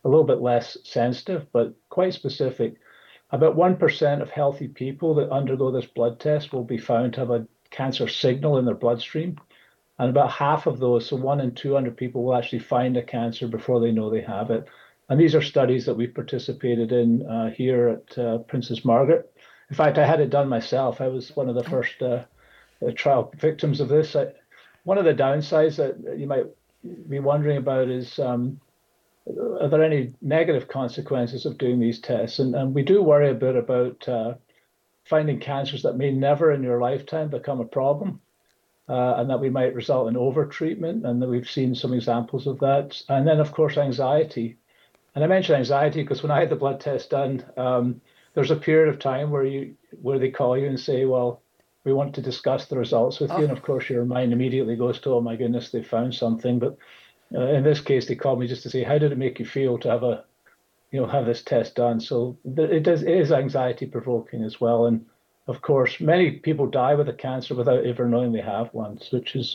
a little bit less sensitive, but quite specific. About 1% of healthy people that undergo this blood test will be found to have a cancer signal in their bloodstream. And about half of those, so 1 in 200 people, will actually find a cancer before they know they have it. And these are studies that we've participated in here at Princess Margaret. In fact, I had it done myself. I was one of the first trial victims of this. One of the downsides that you might be wondering about is are there any negative consequences of doing these tests? And we do worry a bit about finding cancers that may never in your lifetime become a problem, and that we might result in overtreatment, and that we've seen some examples of that. And then, of course, anxiety. And I mention anxiety because when I had the blood test done, there's a period of time where they call you and say, well, we want to discuss the results with you. And of course, your mind immediately goes to, oh my goodness, they found something. But in this case, they called me just to say, how did it make you feel to have this test done? So it is anxiety provoking as well. And of course, many people die with a cancer without ever knowing they have one, which is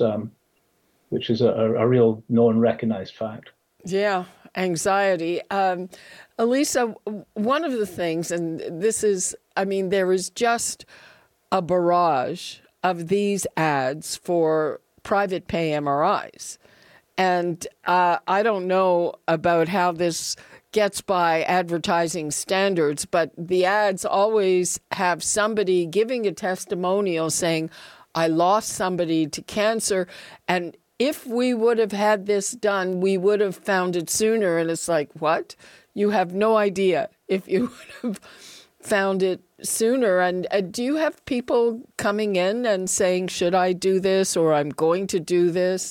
a real known, recognized fact. Yeah, anxiety. Elisa, one of the things, and this is, I mean, there is just a barrage of these ads for private pay MRIs. And I don't know about how this gets by advertising standards, but the ads always have somebody giving a testimonial saying, I lost somebody to cancer, and if we would have had this done, we would have found it sooner. And it's like, what? You have no idea if you would have found it sooner. And do you have people coming in and saying, should I do this, or I'm going to do this?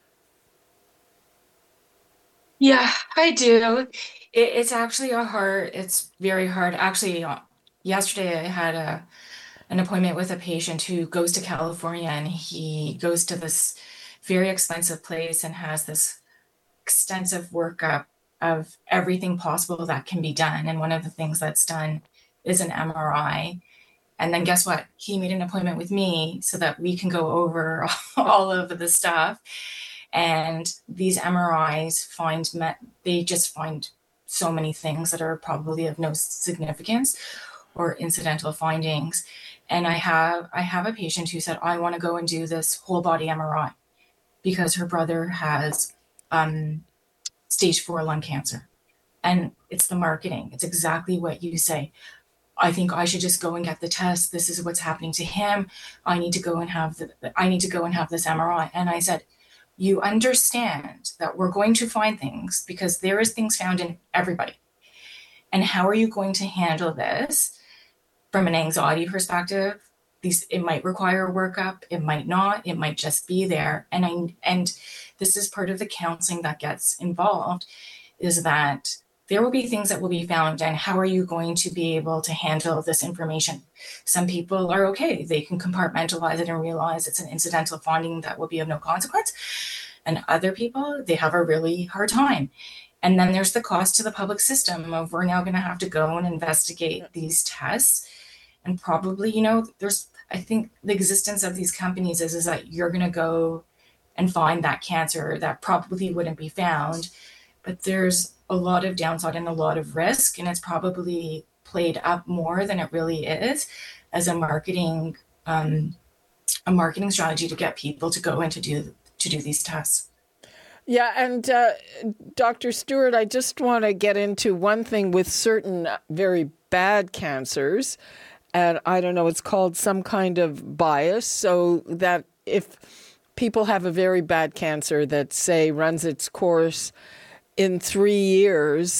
Yeah, I do. It's actually it's very hard. Actually, yesterday I had an appointment with a patient who goes to California, and he goes to this very expensive place and has this extensive workup of everything possible that can be done. And one of the things that's done is an MRI. And then guess what? He made an appointment with me so that we can go over all of the stuff. And these MRIs they just find so many things that are probably of no significance or incidental findings. And I have a patient who said, I want to go and do this whole body MRI because her brother has stage 4 lung cancer. And it's the marketing. It's exactly what you say. I think I should just go and get the test. This is what's happening to him. I need to go and have this MRI. And I said, you understand that we're going to find things because there is things found in everybody. And how are you going to handle this from an anxiety perspective? It might require a workup, it might not, it might just be there. And this is part of the counseling that gets involved, is that there will be things that will be found, and how are you going to be able to handle this information? Some people are okay. They can compartmentalize it and realize it's an incidental finding that will be of no consequence. And other people, they have a really hard time. And then there's the cost to the public system of we're now going to have to go and investigate these tests. And probably, I think the existence of these companies is that you're going to go and find that cancer that probably wouldn't be found. But there's a lot of downside and a lot of risk, and it's probably played up more than it really is as a marketing strategy to get people to go and to do these tests. Yeah, and Dr. Stewart, I just want to get into one thing with certain very bad cancers, and I don't know, it's called some kind of bias, so that if people have a very bad cancer that, say, runs its course in 3 years,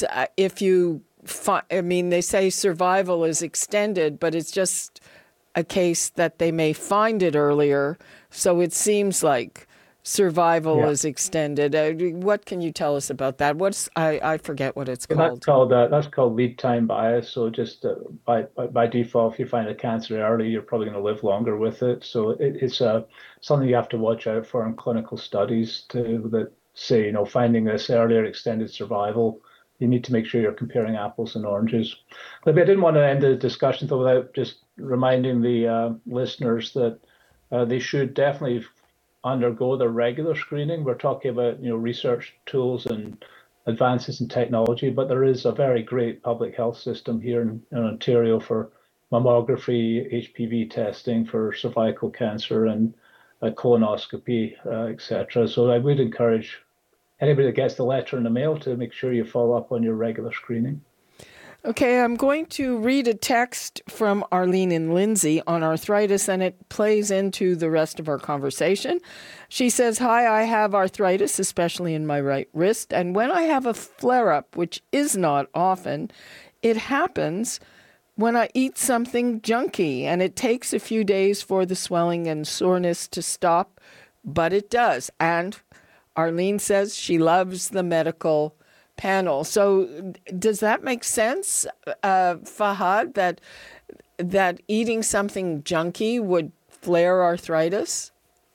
they say survival is extended, but it's just a case that they may find it earlier. So it seems like survival is extended. What can you tell us about that? I forget what it's called. That's called lead time bias. So just by default, if you find a cancer early, you're probably going to live longer with it. So it's something you have to watch out for in clinical studies that say, finding this earlier extended survival. You need to make sure you're comparing apples and oranges. But I didn't want to end the discussion though without just reminding the listeners that they should definitely undergo the regular screening. We're talking about research tools and advances in technology, but there is a very great public health system here in Ontario for mammography, HPV testing for cervical cancer, and colonoscopy, etc. So I would encourage anybody that gets the letter in the mail to make sure you follow up on your regular screening. Okay, I'm going to read a text from Arlene and Lindsay on arthritis, and it plays into the rest of our conversation. She says, "Hi, I have arthritis, especially in my right wrist, and when I have a flare-up, which is not often, it happens when I eat something junky, and it takes a few days for the swelling and soreness to stop, but it does." And Arlene says she loves the medical panel. So does that make sense, Fahad, that eating something junky would flare arthritis?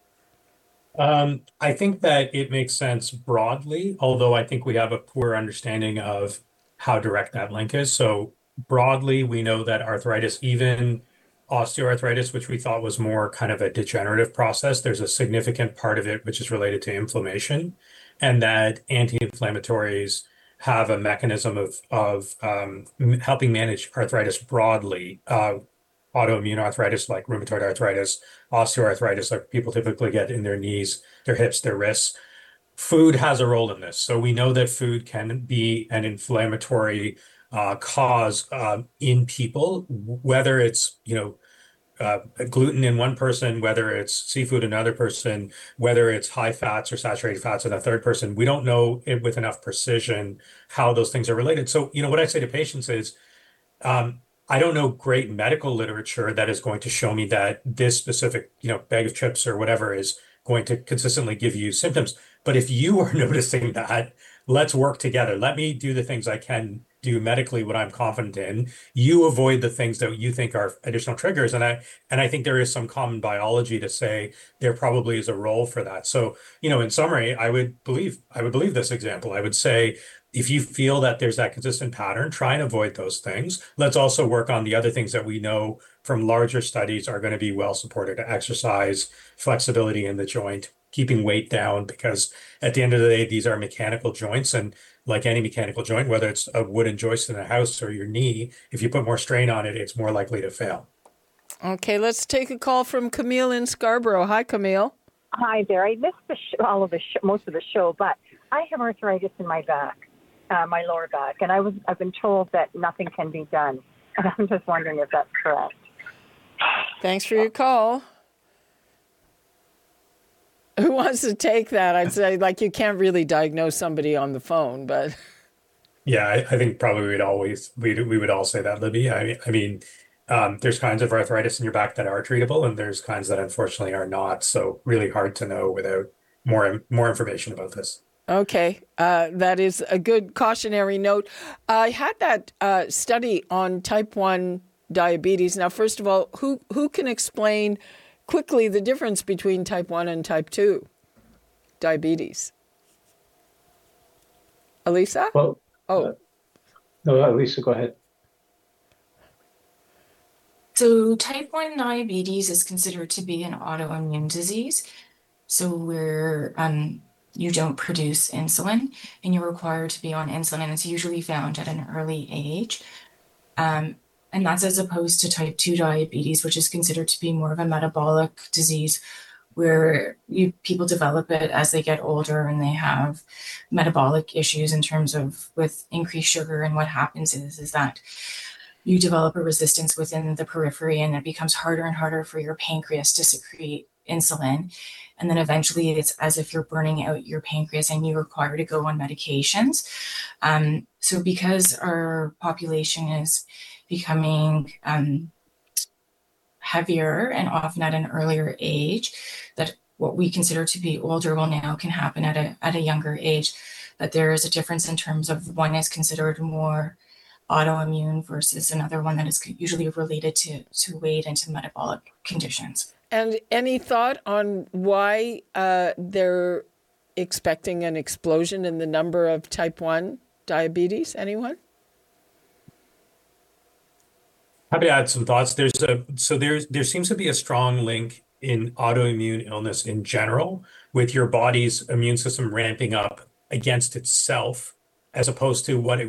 I think that it makes sense broadly, although I think we have a poor understanding of how direct that link is. So broadly, we know that arthritis, even osteoarthritis, which we thought was more kind of a degenerative process, there's a significant part of it which is related to inflammation, and that anti-inflammatories have a mechanism of helping manage arthritis broadly. Autoimmune arthritis like rheumatoid arthritis, osteoarthritis like people typically get in their knees, their hips, their wrists. Food has a role in this. So we know that food can be an inflammatory cause in people, whether it's, gluten in one person, whether it's seafood in another person, whether it's high fats or saturated fats in a third person. We don't know with enough precision how those things are related. So, what I say to patients is, I don't know great medical literature that is going to show me that this specific, bag of chips or whatever is going to consistently give you symptoms. But if you are noticing that, let's work together. Let me do the things I can do medically, what I'm confident in. You avoid the things that you think are additional triggers. And I think there is some common biology to say there probably is a role for that. So, in summary, I would believe this example. I would say, if you feel that there's that consistent pattern, try and avoid those things. Let's also work on the other things that we know from larger studies are going to be well supported: exercise, flexibility in the joint, keeping weight down, because at the end of the day, these are mechanical joints. And like any mechanical joint, whether it's a wooden joist in a house or your knee, if you put more strain on it, it's more likely to fail. Okay, let's take a call from Camille in Scarborough. Hi, Camille. Hi there. I missed most of the show, but I have arthritis in my back, my lower back, and I've been told that nothing can be done. And I'm just wondering if that's correct. Thanks for your call. Who wants to take that? I'd say, you can't really diagnose somebody on the phone, but yeah, I think probably we would all say that, Libby. I mean, there's kinds of arthritis in your back that are treatable, and there's kinds that unfortunately are not. So really hard to know without more information about this. Okay, that is a good cautionary note. I had that study on type 1 diabetes. Now, first of all, who can explain quickly the difference between type 1 and type 2 diabetes? Elisa? Well, no, Elisa, go ahead. So type 1 diabetes is considered to be an autoimmune disease. So where you don't produce insulin and you're required to be on insulin, and it's usually found at an early age. And that's as opposed to type 2 diabetes, which is considered to be more of a metabolic disease where people develop it as they get older and they have metabolic issues in terms of with increased sugar. And what happens is that you develop a resistance within the periphery, and it becomes harder and harder for your pancreas to secrete insulin. And then eventually it's as if you're burning out your pancreas and you require to go on medications. So because our population is becoming heavier and often at an earlier age, that what we consider to be older now can happen at a younger age, that there is a difference in terms of one is considered more autoimmune versus another one that is usually related to weight and to metabolic conditions. And any thought on why they're expecting an explosion in the number of type 1 diabetes? Anyone? Happy to add some thoughts. There seems to be a strong link in autoimmune illness in general with your body's immune system ramping up against itself as opposed to what it